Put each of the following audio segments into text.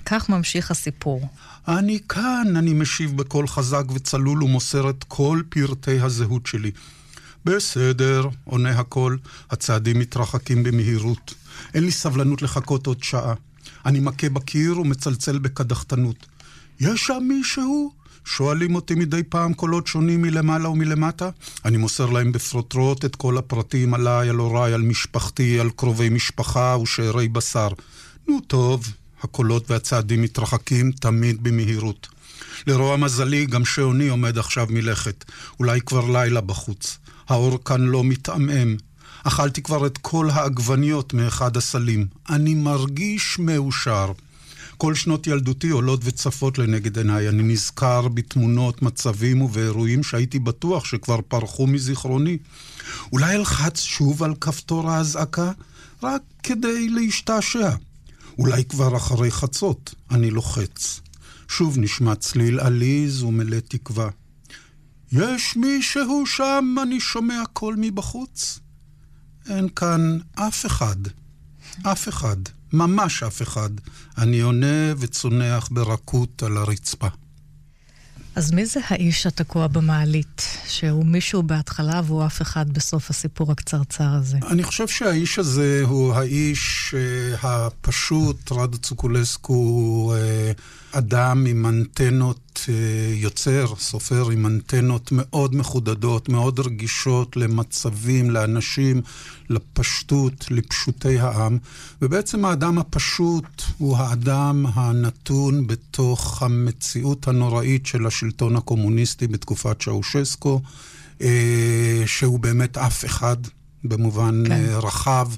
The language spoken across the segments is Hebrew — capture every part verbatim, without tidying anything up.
כך ממשיך הסיפור. אני כאן, אני משיב בקול חזק וצלול ומוסר את כל פרטי הזהות שלי. בסדר, עונה הכל, הצעדים מתרחקים במהירות. אין לי סבלנות לחכות עוד שעה. אני מכה בקיר ומצלצל בקדחתנות. יש שם מישהו? שואלים אותי מדי פעם קולות שונים מלמעלה ומלמטה. אני מוסר להם בפרוטרוט את כל הפרטים עליי, על הוריי, על משפחתי, על קרובי משפחה ושארי בשר. נו טוב, הקולות והצעדים מתרחקים תמיד במהירות. לרוע מזלי, גם שעוני עומד עכשיו מלכת. אולי כבר לילה בחוץ. האור כאן לא מתעמם. אכלתי כבר את כל העגבניות מאחד הסלים. אני מרגיש מאושר. כל שנות ילדותי עולות וצפות לנגד עיניי. אני נזכר בתמונות, מצבים ובאירועים שהייתי בטוח שכבר פרחו מזיכרוני. אולי אלחץ שוב על כפתור ההזעקה? רק כדי להשתעשע. אולי כבר אחרי חצות אני לוחץ. שוב נשמע צליל עליז ומלא תקווה. יש מישהו שם, אני שומע קול מבחוץ? אין כאן אף אחד. אף אחד. ממש אף אחד. אני עונה וצונח ברכות על הרצפה. אז מי זה האיש התקוע במעלית? שהוא מישהו בהתחלה והוא אף אחד בסוף הסיפור הקצרצר הזה. אני חושב שהאיש הזה הוא האיש uh, הפשוט, רדו צוקולסקו, uh, אדם עם אנטנות, uh, יוצר, סופר עם אנטנות מאוד מחודדות, מאוד רגישות למצבים, לאנשים, לפשטות, לפשוטי העם. ובעצם האדם הפשוט הוא האדם הנתון בתוך המציאות הנוראית של השלטון הקומוניסטי בתקופת צ'אושסקו, שהוא באמת אף אחד במובן כן. רחב.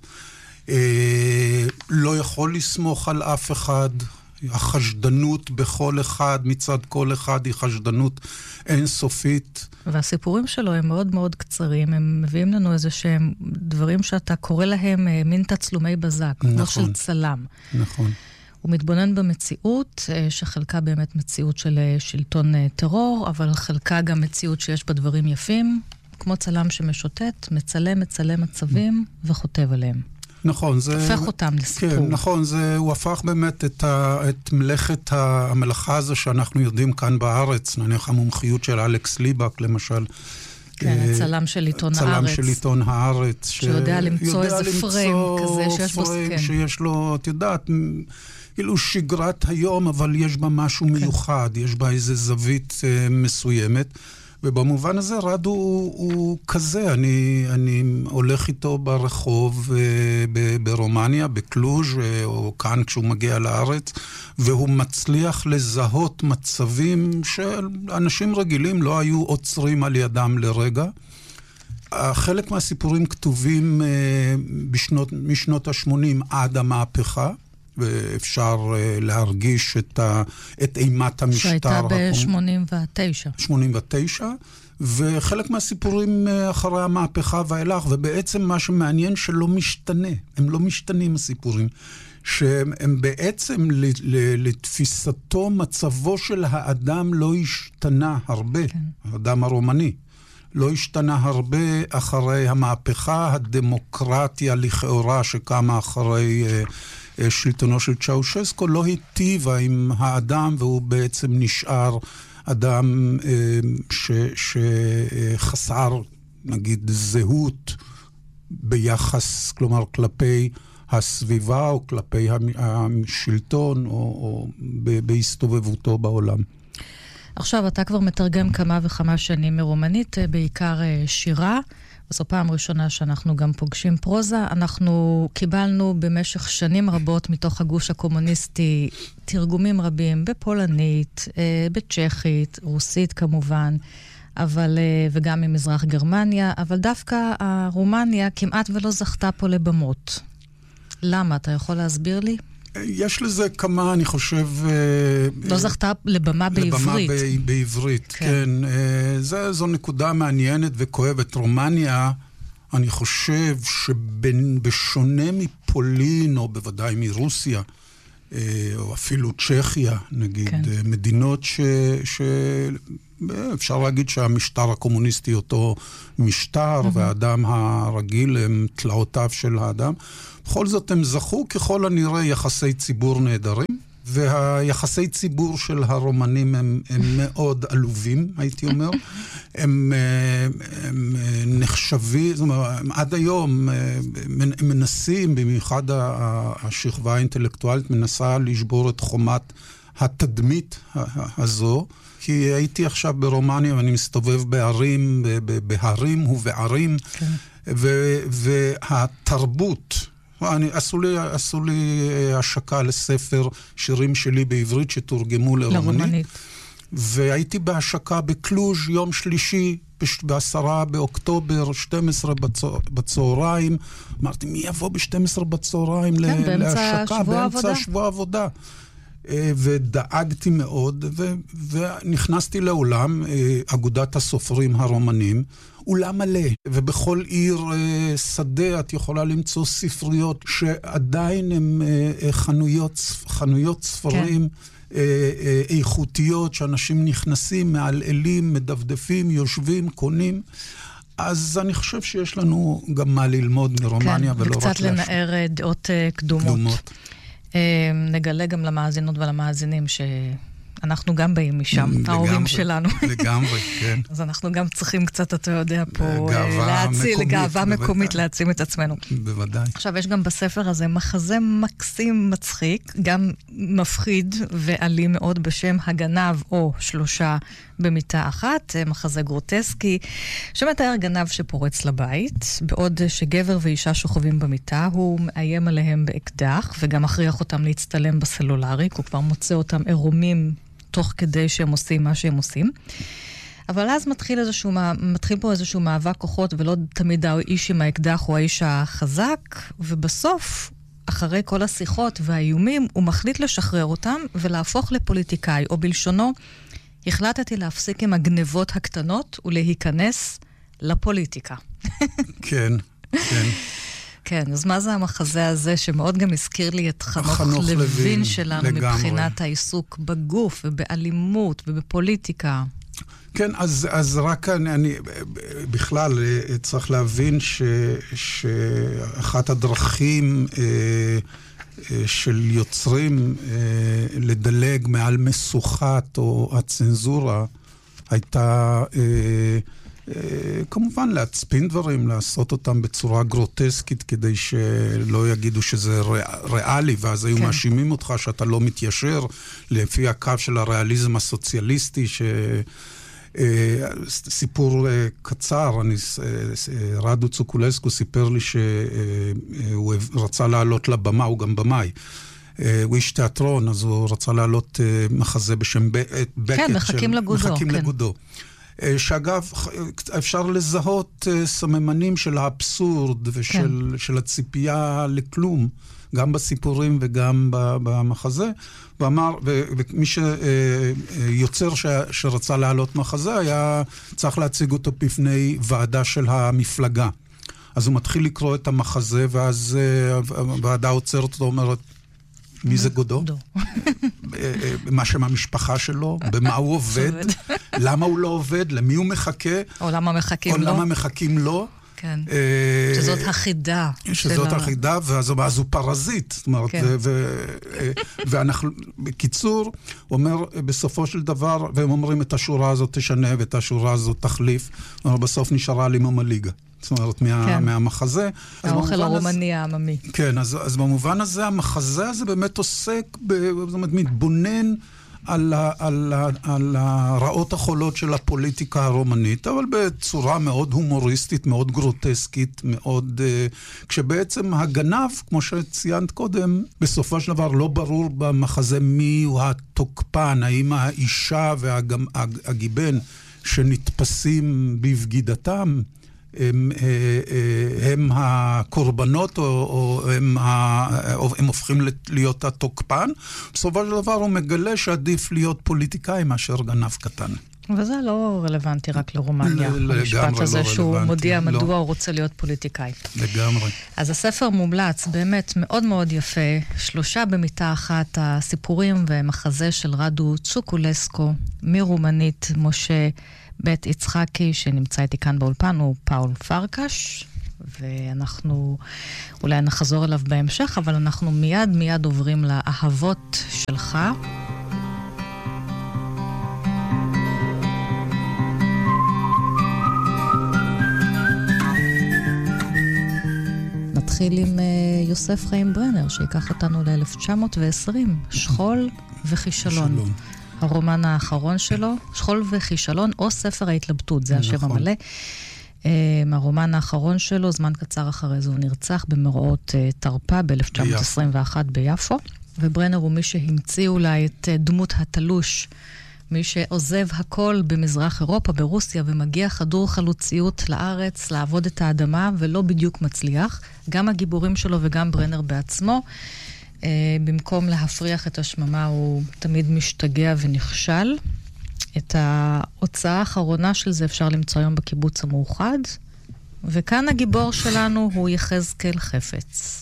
לא יכול לסמוך על אף אחד. החשדנות בכל אחד, מצד כל אחד, היא חשדנות אינסופית. והסיפורים שלו הם מאוד מאוד קצרים, הם מביאים לנו איזה שהם דברים שאתה קורא להם מין תצלומי בזק, נכון, כמו של צלם. נכון. הוא מתבונן במציאות, שחלקה באמת מציאות של שלטון טרור, אבל חלקה גם מציאות שיש בה דברים יפים, כמו צלם שמשוטט, מצלם, מצלם מצבים וחוטב עליהם. נכון, זה... הופך אותם לסיפור. כן, נכון, זה, הוא הפך באמת את, ה, את מלאכת המלאכה הזו שאנחנו יודעים כאן בארץ, נניח המומחיות של אלכס ליבק, למשל. כן, הצלם של עיתון צלם הארץ. צלם של עיתון הארץ. שיודע למצוא איזה פריים כזה שיש בו סכן. שיש לו, את יודעת, כאילו שגרת היום, אבל יש בה משהו כן. מיוחד, יש בה איזה זווית uh, מסוימת. ובמובן הזה רדו הוא, הוא כזה, אני, אני הולך איתו ברחוב ב, ברומניה, בקלוז' או כאן כשהוא מגיע לארץ, והוא מצליח לזהות מצבים שאנשים רגילים לא היו עוצרים על ידם לרגע. חלק מהסיפורים כתובים בשנות, משנות ה-שמונים עד המהפכה, ואפשר להרגיש את, ה, את אימת המשטר. שהייתה ב-שמונים ותשע. שמונים ותשע, וחלק מהסיפורים אחרי המהפכה ואילך, ובעצם מה שמעניין שלא משתנה, הם לא משתנים הסיפורים, שהם בעצם לתפיסתו, מצבו של האדם לא השתנה הרבה, כן. האדם הרומני. לא השתנה הרבה אחרי המהפכה, הדמוקרטיה לכאורה שקמה אחרי שלטונו של צ'אושסקו, לא היטיבה עם האדם, והוא בעצם נשאר אדם ש, שחסר, נגיד, זהות ביחס, כלומר, כלפי הסביבה או כלפי השלטון או, או בהסתובבותו בעולם. עכשיו אתה כבר מתרגם כמה וכמה שנים מרומנית, בעיקר שירה. זו פעם ראשונה שאנחנו גם פוגשים פרוזה. אנחנו קיבלנו במשך שנים רבות מתוך הגוש הקומוניסטי תרגומים רבים בפולנית, בצ'כית, רוסית כמובן, אבל, וגם ממזרח גרמניה, אבל דווקא הרומניה כמעט ולא זכתה פה לבמות. למה? אתה יכול להסביר לי? יש לזה כמה, אני חושב... לא זכתה לבמה בעברית. לבמה בעברית, כן. כן. זו נקודה מעניינת וכואבת. רומניה, אני חושב שבשונה מפולין, או בוודאי מרוסיה, או אפילו צ'כיה, נגיד, כן. מדינות ש... ש... אפשר להגיד שהמשטר הקומוניסטי אותו משטר, mm-hmm. והאדם הרגיל הם תלאותיו של האדם. בכל זאת הם זכו ככל הנראה יחסי ציבור נהדרים, והיחסי ציבור של הרומנים הם, הם מאוד עלובים, הייתי אומר. הם, הם נחשבים, זאת אומרת, עד היום הם מנסים, במיוחד השכבה האינטלקטואלית, מנסה לשבור את חומת התדמית הזו, כי הייתי עכשיו ברומניה ואני מסתובב בערים, בהרים ובערים, כן. והתרבות, אני, עשו לי, עשו לי השקה לספר שירים שלי בעברית שתורגמו לרומנית. לרומנית. והייתי בהשקה בקלוז' יום שלישי, בעשרה באוקטובר, שתים עשרה בצה, בצהריים. אמרתי, מי יבוא ב-שתים עשרה בצהריים כן, לה, להשקה? באמצע שבוע עבודה. ודאגתי מאוד, ו, ונכנסתי לעולם, אגודת הסופרים הרומנים, אולם מלא, ובכל עיר שדה את יכולה למצוא ספריות שעדיין הן חנויות, חנויות ספרים כן. איכותיות, שאנשים נכנסים, מעלעלים, מדפדפים, יושבים, קונים. אז אני חושב שיש לנו גם מה ללמוד מרומניה, כן, ולא רק וקצת לנער דעות קדומות. קדומות. נגלה גם למאזינות ולמאזינים ש... אנחנו גם באים משם, ההורים שלנו. לגמרי, כן. אז אנחנו גם צריכים קצת, אתה יודע, פה להציל, גאווה מקומית להעצים את עצמנו. בוודאי. עכשיו, יש גם בספר הזה מחזה מקסים מצחיק, גם מפחיד ואלים מאוד בשם הגנב או שלושה במיטה אחת, מחזה גרוטסקי, שמתאר גנב שפורץ לבית, בעוד שגבר ואישה שוכבים במיטה, הוא מאיים עליהם באקדח, וגם מכריח אותם להצטלם בסלולרי, הוא כבר מוצא אותם עירומים תוך כדי שהם עושים מה שהם עושים. אבל אז מתחיל, איזשהו, מתחיל פה איזשהו מאבק כוחות, ולא תמיד האיש עם האקדח הוא האיש החזק, ובסוף, אחרי כל השיחות והאיומים, הוא מחליט לשחרר אותם ולהפוך לפוליטיקאי, או בלשונו, החלטתי להפסיק עם הגנבות הקטנות ולהיכנס לפוליטיקה. כן, כן. כן, אז מה זה המחזה הזה שמאוד גם הזכיר לי את חנוך, חנוך לוין, לוין שלנו לגמרי. מבחינת העיסוק בגוף ובאלימות ובפוליטיקה? כן, אז, אז רק אני, אני בכלל צריך להבין ש, שאחת הדרכים אה, אה, של יוצרים אה, לדלג מעל משוכת או הצנזורה הייתה... אה, כמובן להצפין דברים, לעשות אותם בצורה גרוטסקית כדי שלא יגידו שזה ריאלי, ואז היו מאשימים אותך שאתה לא מתיישר לפי הקו של הריאליזם הסוציאליסטי. סיפור קצר, אני, רדו צוקולסקו סיפר לי שהוא רצה לעלות לבמה, הוא גם במאי. הוא איש תיאטרון, אז הוא רצה לעלות מחזה בשם בקט. כן, מחכים לגודו. מחכים לגודו. שאגב, אפשר לזהות סממנים של האבסורד ושל כן. של הציפייה לכלום, גם בסיפורים וגם במחזה. ואמר, ומי שיוצר ש, שרצה להעלות מחזה, היה צריך להציג אותו בפני ועדה של המפלגה. אז הוא מתחיל לקרוא את המחזה, ואז הוועדה עוצרת אותו, אומרת, מי זה גודו? מה שם המשפחה שלו? במה הוא עובד? למה הוא לא עובד? למי הוא מחכה? או למה מחכים לו? או למה מחכים לו? כן. שזאת החידה. שזאת החידה, ואז הוא פרזיט. זאת אומרת, ואנחנו, בקיצור, הוא אומר, בסופו של דבר, והם אומרים, את השורה הזאת תשנה, ואת השורה הזאת תחליף. בסוף נשארה לי ממליגה. זאת אומרת, מה, מהמחזה. האוכל הרומני העממי. כן, אז, אז במובן הזה, המחזה הזה באמת עוסק, זאת אומרת, מתבונן על, ה, על, ה, על הרעות החולות של הפוליטיקה הרומנית, אבל בצורה מאוד הומוריסטית, מאוד גרוטסקית, מאוד... כשבעצם הגנב, כמו שציינת קודם, בסופו של דבר לא ברור במחזה מי הוא התוקפן, האם האישה והגיבן שנתפסים בבגידתם, הם, הם הקורבנות, או, או, הם, ה, או הם הופכים להיות התוקפן. בסופו של דבר הוא מגלה שעדיף להיות פוליטיקאי מאשר גנב קטן. וזה לא רלוונטי רק לרומניה, המשפט הזה שהוא מודיע מדוע הוא רוצה להיות פוליטיקאי. לגמרי. אז הספר מומלץ, באמת מאוד מאוד יפה, שלושה במיטה אחת, הסיפורים ומחזה של רדו צוקולסקו, מרומנית, משה בית יצחקי, שנמצא איתי כאן באולפן, הוא פאול פרקש. ואנחנו אולי נחזור אליו בהמשך, אבל אנחנו מיד מיד עוברים לאהבות שלך. נתחיל עם יוסף חיים ברנר, שיקח אותנו ל-אלף תשע מאות ועשרים, שכול וכישלון. הרומן האחרון שלו, שכול וכישלון, או ספר ההתלבטות, זה השם המלא. הרומן האחרון שלו, זמן קצר אחרי זה, הוא נרצח במראות תרפה ב-אלף תשע מאות עשרים ואחת ביפו, וברנר הוא מי שהמציא אולי את דמות התלוש, מי שעוזב הכל במזרח אירופה, ברוסיה, ומגיע חדור חלוציות לארץ, לעבוד את האדמה, ולא בדיוק מצליח. גם הגיבורים שלו וגם ברנר בעצמו, אה, במקום להפריח את השממה, הוא תמיד משתגע ונכשל. את ההוצאה האחרונה של זה אפשר למצוא היום בקיבוץ המאוחד, וכאן הגיבור שלנו הוא יחזקאל חפץ,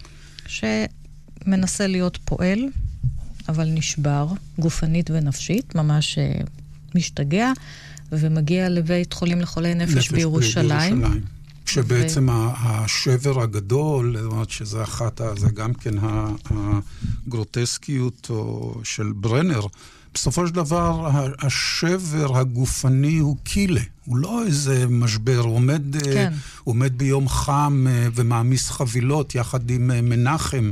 שמנסה להיות פועל, אבל נשבר, גופנית ונפשית, ממש משתגע, ומגיע לבית חולים לחולי נפש, נפש בירושלים. בירושלים. שבעצם ו... השבר הגדול, שזה אחת, זה גם כן הגרוטסקיות של ברנר, בסופו של דבר, השבר הגופני הוא קילה. הוא לא איזה משבר, הוא עומד, כן. הוא עומד ביום חם ומעמיס חבילות יחד עם מנחם,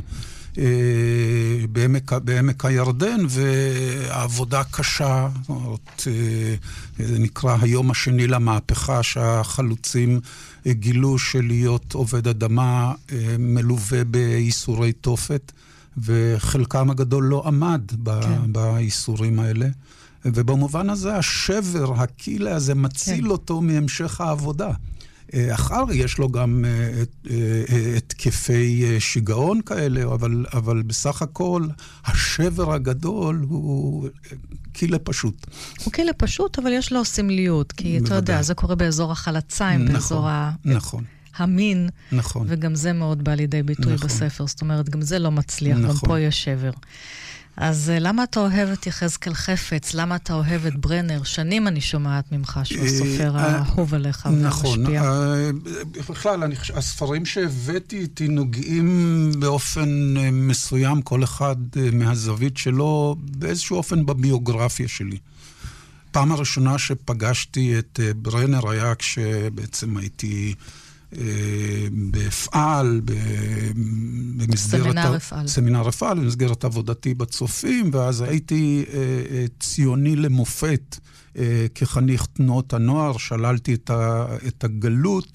בעמק, בעמק הירדן, והעבודה קשה, זאת אומרת, זה נקרא היום השני למהפכה, שהחלוצים גילו שלהיות עובד אדמה מלווה בייסורי תופת, וחלקם הגדול לא עמד ב- כן. בייסורים האלה. ובמובן הזה, השבר, הקילה הזה, מציל כן. אותו מהמשך העבודה. אחר יש לו גם התקפי שיגעון כאלה, אבל, אבל בסך הכל השבר הגדול הוא קילה פשוט. הוא קילה פשוט, אבל יש לו סמליות, כי אתה יודע, זה קורה באזור החלציים, נכון, באזור ה... נכון. המין, נכון. וגם זה מאוד בא לידי ביטוי נכון. בספר, זאת אומרת, גם זה לא מצליח, נכון. גם פה יש שבר. אז למה אתה אוהב את יחזקאל חפץ? למה אתה אוהב את ברנר? שנים אני שומעת ממך שהוא סופר האהוב עליך ומשפיע. נכון. בכלל, הספרים שהבאתי איתי נוגעים באופן מסוים, כל אחד מהזווית שלו, באיזשהו אופן בביוגרפיה שלי. פעם הראשונה שפגשתי את ברנר היה כשבעצם הייתי... בפעל, במסגרת... סמינר אפעל. סמינר אפעל, במסגרת עבודתי בצופים, ואז הייתי ציוני למופת כחניך תנועות הנוער, שללתי את הגלות,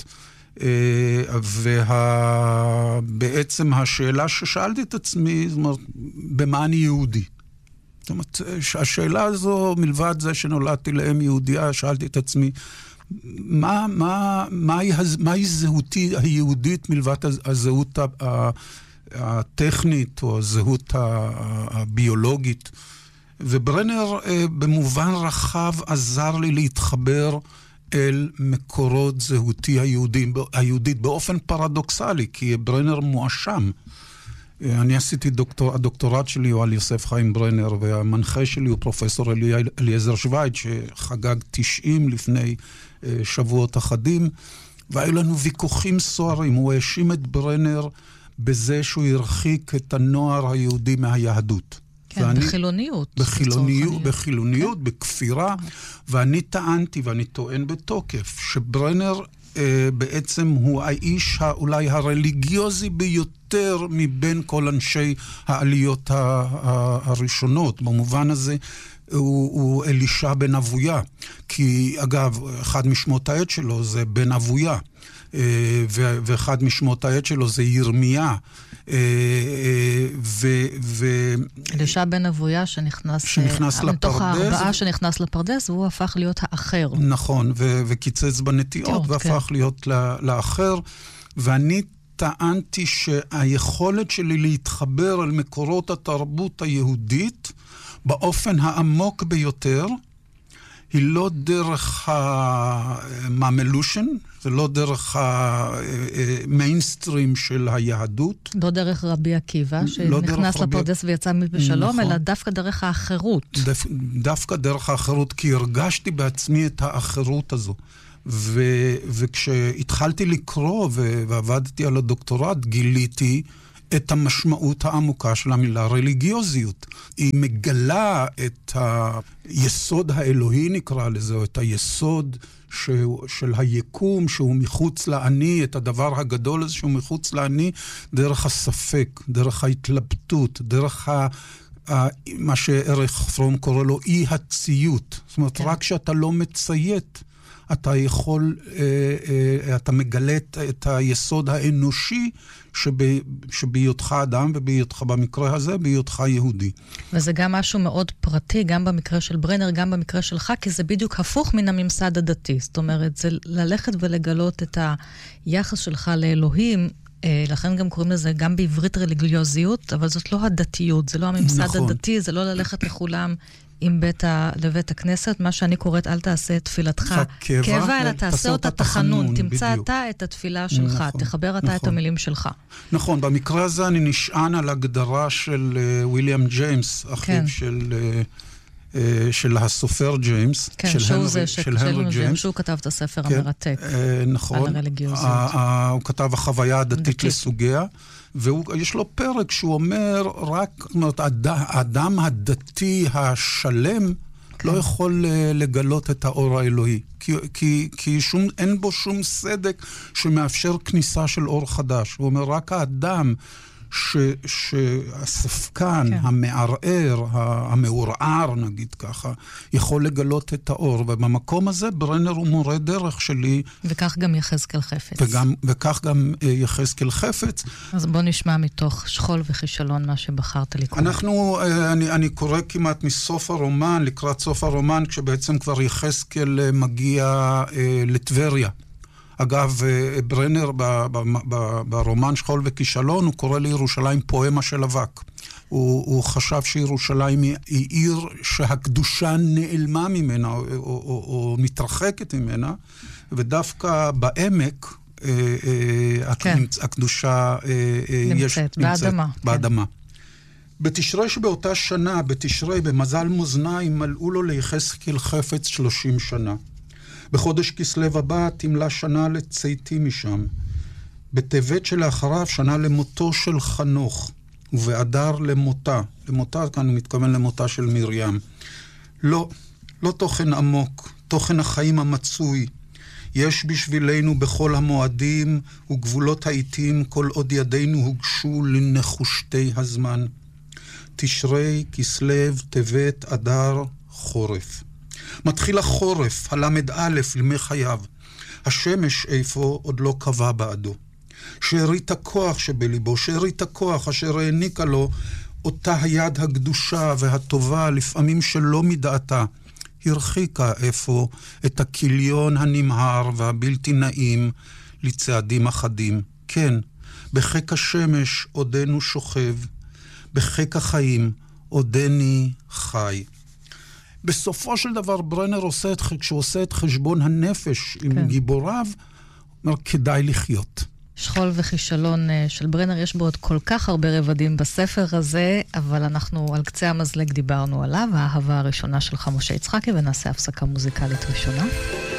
ובעצם השאלה ששאלתי את עצמי, זאת אומרת, במה אני יהודי? זאת אומרת, השאלה הזו, מלבד זה שנולדתי לאם יהודיה, שאלתי את עצמי, מה, מה, מהי, מהי זהותי היהודית מלבד הזהות הטכנית או הזהות הביולוגית? וברנר במובן רחב עזר לי להתחבר אל מקורות זהותי היהודים, היהודית באופן פרדוקסלי, כי ברנר מואשם. אני עשיתי דוקטור, הדוקטורט שלי הוא על יוסף חיים ברנר, והמנחה שלי הוא פרופסור אלי, אליעזר שווייץ, שחגג תשעים לפני שבועות אחדים, והיו לנו ויכוחים סוערים. הוא האשים את ברנר בזה שהוא הרחיק את הנוער היהודי מהיהדות. כן, ואני, בחילוניות. בחילוניות, בחילוניות, כן. בכפירה, ואני טענתי, ואני טוען בתוקף, שברנר אה, בעצם הוא האיש אולי הרליגיוזי ביותר מבין כל אנשי העליות ה- ה- הראשונות. במובן הזה, הוא, הוא אלישע בן אבויה, כי אגב, אחד משמות העט שלו זה בן אבויה, ו- ואחד משמות העט שלו זה ירמיה, ו... ו- אלישע בן אבויה שנכנס, שנכנס לפרדס, מתוך הארבעה שנכנס לפרדס, והוא הפך להיות האחר. נכון, ו- וקיצץ בנטיעות, והפך כן. להיות לאחר, ואני טענתי שהיכולת שלי להתחבר אל מקורות התרבות היהודית, באופן העמוק ביותר, היא לא דרך הממלושן, זה לא דרך המיינסטרים של היהדות. לא דרך רבי עקיבא, שנכנס לפרדס ויצא בשלום, אלא דווקא דרך האחרות. דווקא דרך האחרות, כי הרגשתי בעצמי את האחרות הזו. ו- וכשהתחלתי לקרוא ו- ועבדתי על הדוקטורט, גיליתי את המשמעות העמוקה של המילה רליגיוזיות. היא מגלה את היסוד האלוהי, נקרא לזה, או את היסוד ש- של היקום שהוא מחוץ לעני, את הדבר הגדול הזה שהוא מחוץ לעני, דרך הספק, דרך ההתלבטות, דרך ה... מה שערך פרום קורא לו אי הציות. זאת אומרת, כן. רק שאתה לא מציית, אתה יכול, אתה מגלה את היסוד האנושי שבהיותך אדם, ובהיותך במקרה הזה, בהיותך יהודי. וזה גם משהו מאוד פרטי, גם במקרה של ברנר, גם במקרה שלך, כי זה בדיוק הפוך מן הממסד הדתי. זאת אומרת, זה ללכת ולגלות את היחס שלך לאלוהים, לכן גם קוראים לזה גם בעברית רליגיוזיות, אבל זאת לא הדתיות, זה לא הממסד נכון. הדתי, זה לא ללכת לכולם עם בית ה... לבית הכנסת, מה שאני קוראת, אל תעשה את תפילתך קבע, אלא תעשה אותה תחנון, תמצא בדיוק. אתה את התפילה שלך, נכון, תחבר אתה נכון. את המילים שלך. נכון, במקרה הזה אני נשען על הגדרה של uh, ויליאם ג'יימס, אחיו כן. של... Uh, של הסופר ג'יימס, כן, של שהוא הנרי, זה של הנרי ג'יימס. שהוא כתב את הספר כן, המרתק. נכון. על הרליגיוזיות. הוא כתב החוויה הדתית לסוגיה, ויש לו פרק שהוא אומר, רק, זאת אומרת, האדם הדתי השלם כן. לא יכול לגלות את האור האלוהי, כי, כי, כי שום, אין בו שום סדק שמאפשר כניסה של אור חדש. הוא אומר, רק האדם ש, שהספקן, כן. המערער, המעורער, נגיד ככה, יכול לגלות את האור. ובמקום הזה ברנר הוא מורה דרך שלי. וכך גם יחזקאל חפץ. וגם, וכך גם יחזקאל חפץ. אז בוא נשמע מתוך שכול וכישלון מה שבחרת לקרוא. אנחנו, אני, אני קורא כמעט מסוף הרומן, לקראת סוף הרומן, כשבעצם כבר יחזקאל מגיע לטבריה. אגב, ברנר ברומן שכול וכישלון, הוא קורא לירושלים פואמה של אבק. הוא, הוא חשב שירושלים היא עיר שהקדושה נעלמה ממנה, או, או, או, או מתרחקת ממנה, ודווקא בעמק כן. הקדושה נמצאת, יש, באדמה. נמצאת באדמה. כן. בתשרי שבאותה שנה, בתשרי, במזל מאזניים, מלאו לו ליחזקאל חפץ שלושים שנה. בחודש כסלו הבא תמלה שנה לצאתי משם. בטבת שלאחריו שנה למותו של חנוך, ובאדר למותה. למותה, כאן הוא מתכוון למותה של מרים. לא, לא תוכן עמוק, תוכן החיים המצוי. יש בשבילנו בכל המועדים וגבולות העיתים, כל עוד ידינו הוגשו לנחושתי הזמן. תשרי, כסלו, טבת, אדר, חורף. מתחיל החורף, הלמד א' למי חייו. השמש איפה עוד לא קבע בעדו. שארית הכוח שבליבו, שארית הכוח אשר העניקה לו אותה היד הקדושה והטובה, לפעמים שלא מדעתה, הרחיקה איפה את הכיליון הנמהר והבלתי נעים לצעדים אחדים. כן, בחיק השמש עודנו שוכב, בחיק החיים עודני חי. בסופו של דבר ברנר עושה את, כשהוא עושה את חשבון הנפש כן. עם גיבוריו, אומר, כדאי לחיות. שכול וכישלון של ברנר, יש בו עוד כל כך הרבה רבדים בספר הזה, אבל אנחנו על קצה המזלג דיברנו עליו, האהבה הראשונה שלך משה יצחקי, ונעשה הפסקה מוזיקלית ראשונה.